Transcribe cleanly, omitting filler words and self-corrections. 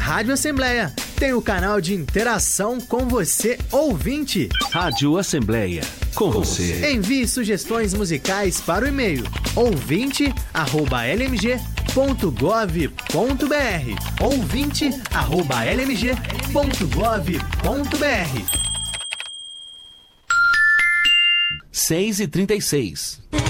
Rádio Assembleia tem o canal de interação com você, ouvinte. Rádio Assembleia, com você. Envie sugestões musicais para o e-mail ouvinte@lmg.gov.br ouvinte@lmg.gov.br 6h36.